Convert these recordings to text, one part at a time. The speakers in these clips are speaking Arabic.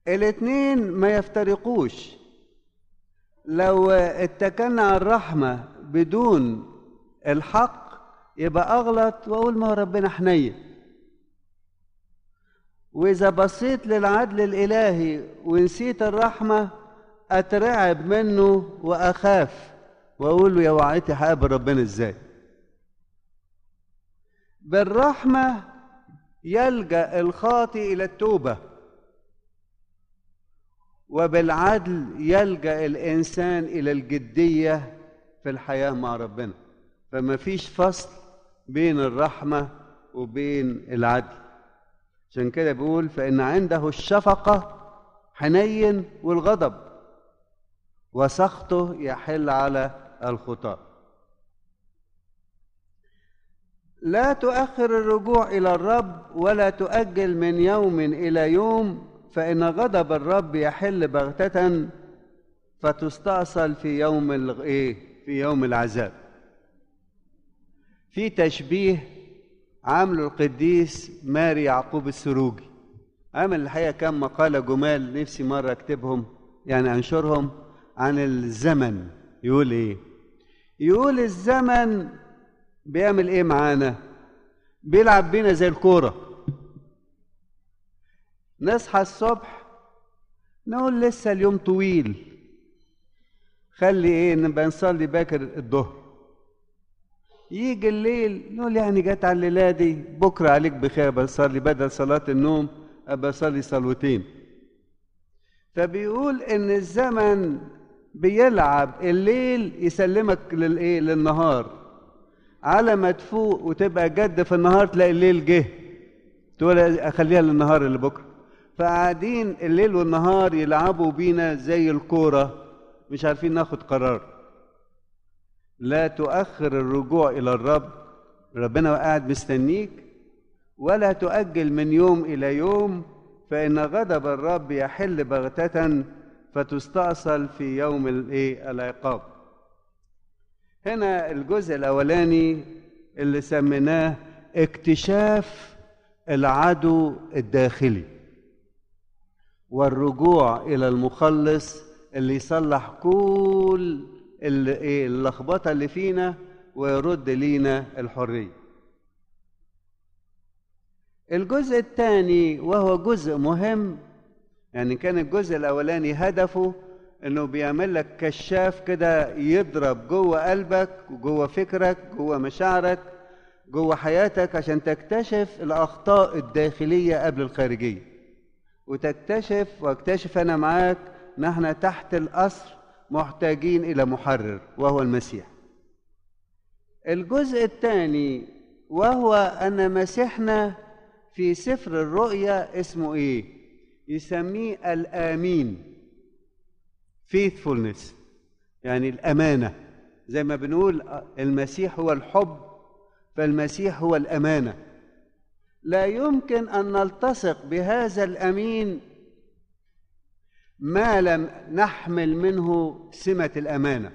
الاتنين ما يفترقوش. لو اتكلنا على الرحمة بدون الحق يبقى أغلط وأقول ما هو ربنا حنين، وإذا بصيت للعدل الإلهي ونسيت الرحمة أترعب منه وأخاف وأقول له يا وعيتي هقابل ربنا إزاي. بالرحمة يلجأ الخاطئ إلى التوبة، وبالعدل يلجأ الإنسان إلى الجدية في الحياة مع ربنا. فما فيش فصل بين الرحمة وبين العدل. عشان كده بيقول فإن عنده الشفقة حنين والغضب وسخطه يحل على الخطاة. لا تؤخر الرجوع إلى الرب ولا تؤجل من يوم إلى يوم، فإن غضب الرب يحل بغتة فتستأصل في يوم العذاب. في تشبيه عامله القديس ماري يعقوب السروجي، عامل الحقيقة كم مقالة جمال نفسي مرة اكتبهم يعني انشرهم عن الزمن. يقول ايه؟ يقول الزمن بيعمل ايه معانا؟ بيلعب بينا زي الكورة. نصحى الصبح نقول لسه اليوم طويل، خلي نبقى نصلي باكر الظهر. يجي الليل نقول يعني جت على الليلة دي، بكرة عليك بخير بصلي بدل صلاة النوم أبقى أصلي صلوتين. فبيقول إن الزمن بيلعب الليل يسلمك للنهار، على ما تفوق وتبقى جد في النهار تلاقي الليل جه، تقول أخليها للنهار اللي بكرة. فقاعدين الليل والنهار يلعبوا بينا زي الكورة، مش عارفين ناخد قرار. لا تؤخر الرجوع إلى الرب، ربنا قاعد مستنيك، ولا تؤجل من يوم إلى يوم، فإن غضب الرب يحل بغتة فتستأصل في يوم العقاب. هنا الجزء الأولاني اللي سميناه اكتشاف العدو الداخلي والرجوع إلى المخلص اللي يصلح كل اللخبطة اللي فينا ويرد لينا الحرية. الجزء الثاني وهو جزء مهم، يعني كان الجزء الأولاني هدفه انه بيعمل لك كشاف كده يضرب جوه قلبك وجوه فكرك جوه مشاعرك جوه حياتك عشان تكتشف الأخطاء الداخلية قبل الخارجية، وتكتشف واكتشف أنا معاك نحن تحت الأسر محتاجين إلى محرر وهو المسيح. الجزء الثاني وهو أن مسيحنا في سفر الرؤيا اسمه يسميه الآمين، faithfulness، يعني الأمانة. زي ما بنقول المسيح هو الحب، فالمسيح هو الأمانة. لا يمكن أن نلتصق بهذا الأمين ما لم نحمل منه سمة الأمانة.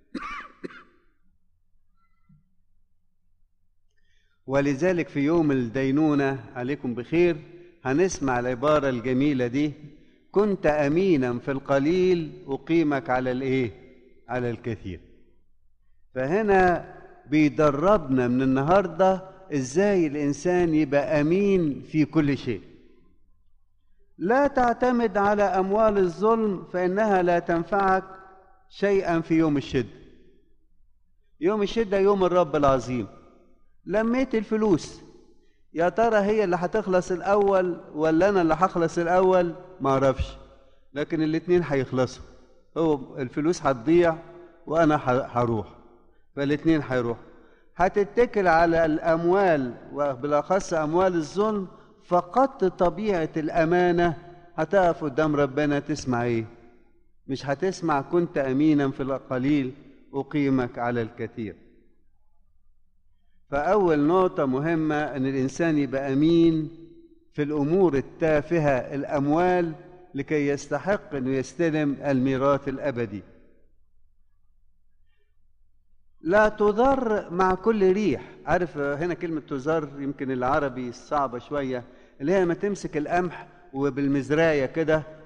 ولذلك في يوم الدينونة عليكم بخير هنسمع العبارة الجميلة دي: كنت أمينا في القليل أقيمك على الكثير. فهنا بيدربنا من النهاردة إزاي الإنسان يبقى أمين في كل شيء. لا تعتمد على أموال الظلم فإنها لا تنفعك شيئا في يوم الشدة. يوم الشدة يوم الرب العظيم. لميت الفلوس، يا ترى هي اللي هتخلص الأول ولا أنا اللي هخلص الأول؟ ما أعرفش، لكن الاتنين هيخلصوا. هو الفلوس هتضيع وأنا هروح، فالاتنين هيروح. هتتكل على الأموال وبالأخص أموال الظلم، فقدت طبيعة الأمانة. هتقف قدام ربنا تسمع مش هتسمع كنت أمينا في القليل أقيمك على الكثير. فأول نقطة مهمة أن الإنسان يبقى أمين في الأمور التافهة، الأموال، لكي يستحق أن يستلم الميراث الأبدي. لا تضر مع كل ريح. عارف هنا كلمة تضر يمكن العربي صعبة شوية، اللي هي لما تمسك القمح وبالمزراية كده